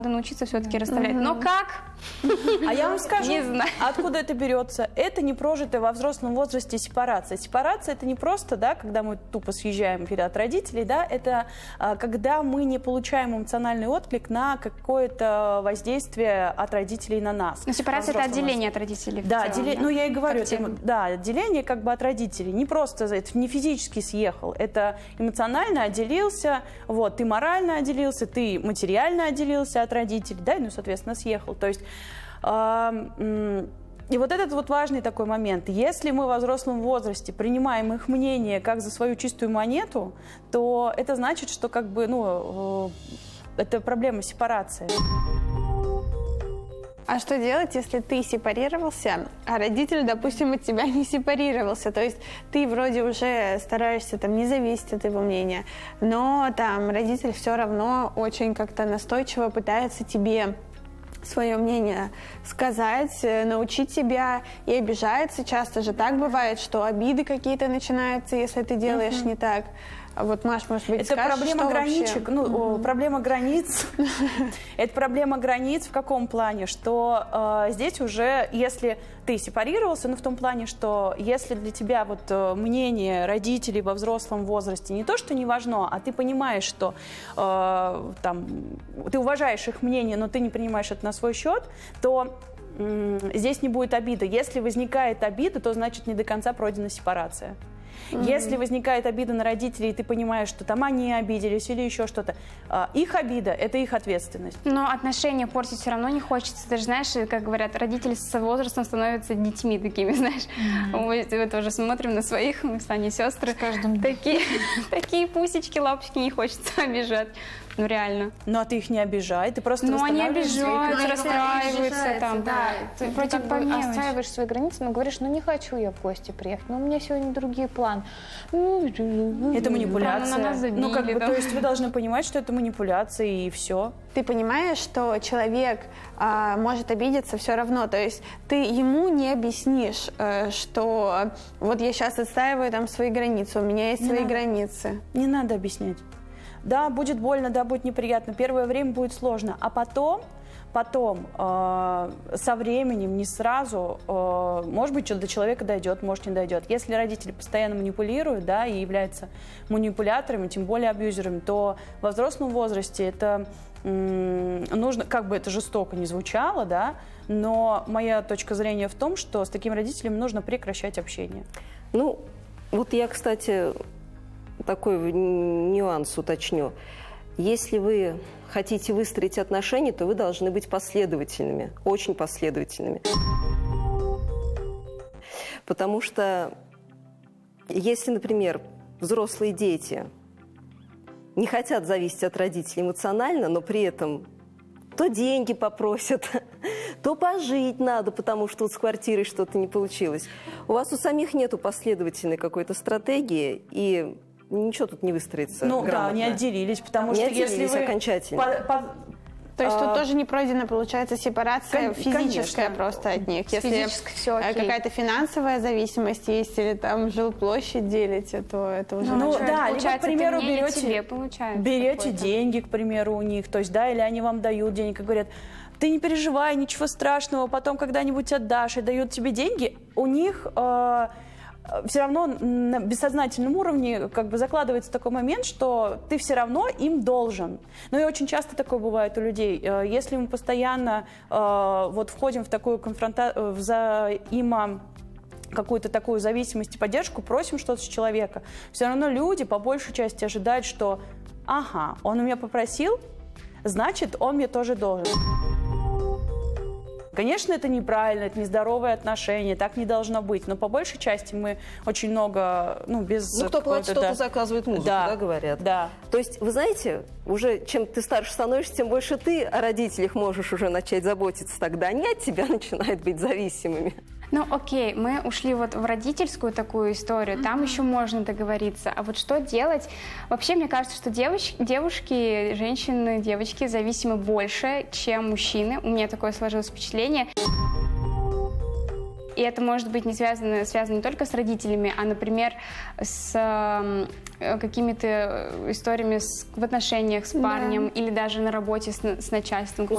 Надо научиться все-таки расставлять. Но как? А я вам скажу, Не знаю. откуда это берется. Это не прожитая во взрослом возрасте сепарация. Сепарация – это не просто, да, когда мы тупо съезжаем от родителей, да, это когда мы не получаем эмоциональный отклик на какое-то воздействие от родителей на нас. Но сепарация – это отделение от родителей. Да, в целом, ну я и говорю, это, да, отделение как бы от родителей. Не просто, это не физически съехал, это эмоционально отделился, вот, ты морально отделился, ты материально отделился от родителей, да, ну, соответственно, съехал. То есть, и вот этот вот важный такой момент. Если мы во взрослом возрасте принимаем их мнение как за свою чистую монету, то это значит, что как бы, ну, это проблема сепарации. А что делать, если ты сепарировался, а родитель, допустим, от тебя не сепарировался? То есть ты вроде уже стараешься там не зависеть от его мнения, но там родитель все равно очень как-то настойчиво пытается тебе свое мнение сказать, научить тебя и обижается. Часто же так бывает, что обиды какие-то начинаются, если ты делаешь не так. А вот, Маш, может быть, это скажешь, проблема что граничек, ну, проблема границ. Это проблема границ в каком плане? Что здесь уже, если ты сепарировался, ну, в том плане, что если для тебя вот мнение родителей во взрослом возрасте не то, что не важно, а ты понимаешь, что там, ты уважаешь их мнение, но ты не принимаешь это на свой счет, то здесь не будет обиды. Если возникает обида, то значит не до конца пройдена сепарация. Если возникает обида на родителей, и ты понимаешь, что там они обиделись или еще что-то, их обида – это их ответственность. Но отношения портить все равно не хочется. Ты же знаешь, как говорят, родители с возрастом становятся детьми такими, знаешь. Мы тоже смотрим на своих, мы с Аней сестры. Такие пусечки, лапочки не хочется обижать. Ну, реально. Ну, а ты их не обижай, ты просто они восстанавливаешь свои обижаются, расстраиваются там. Да, ты вроде как бы отстаиваешь свои границы, но говоришь, ну не хочу я в гости приехать, но у меня сегодня другие планы. Это манипуляция. На нас забили, ну, как бы, да. то есть вы должны понимать, что это манипуляция, и все. Ты понимаешь, что человек может обидеться все равно, то есть ты ему не объяснишь, что вот я сейчас отстаиваю там свои границы, у меня есть свои границы. Не надо объяснять. Да, будет больно, да, будет неприятно. Первое время будет сложно, а потом со временем, не сразу, может быть, что до человека дойдет, может, не дойдет. Если родители постоянно манипулируют, да, и являются манипуляторами, тем более абьюзерами, то во взрослом возрасте это нужно, как бы это жестоко не звучало, да, но моя точка зрения в том, что с таким родителем нужно прекращать общение. Ну, вот я, кстати, такой нюанс уточню. Если вы хотите выстроить отношения, то вы должны быть последовательными, очень последовательными. Потому что если, например, взрослые дети не хотят зависеть от родителей эмоционально, но при этом то деньги попросят, то пожить надо, потому что вот с квартирой что-то не получилось. У вас у самих нету последовательной какой-то стратегии, и ничего тут не выстроится. Ну грамотно. да, они отделились, потому не что отделились если вы окончательно. То есть тут тоже не пройдена, получается, сепарация физическая конечно. просто от них. Если Физически всё окей. какая-то финансовая зависимость есть или там жилплощадь делите, то это уже... Ну Получается, да, либо, к примеру, тебе получается берете какой-то. деньги, к примеру, у них, то есть, да, или они вам дают денег и говорят, ты не переживай, ничего страшного, потом когда-нибудь отдашь, и дают тебе деньги, у них все равно на бессознательном уровне как бы закладывается такой момент, что ты все равно им должен. Ну и очень часто такое бывает у людей. Если мы постоянно вот входим в такую какую-то такую зависимость и поддержку, просим что-то с человека, все равно люди по большей части ожидают, что ага, он у меня попросил, значит, он мне тоже должен. Конечно, это неправильно, это нездоровые отношения, так не должно быть, но по большей части мы очень много, ну, без... Ну, кто платит, тот и заказывает музыку, да, говорят. Да. То есть, вы знаете, уже чем ты старше становишься, тем больше ты о родителях можешь уже начать заботиться, тогда они от тебя начинают быть зависимыми. Ну, окей, мы ушли вот в родительскую такую историю, там еще можно договориться. А вот что делать? Вообще, мне кажется, что девушки, женщины, девочки зависимы больше, чем мужчины. У меня такое сложилось впечатление. И это может быть не связано не только с родителями, а, например, с какими-то историями в отношениях с парнем или даже на работе с начальством. Ну,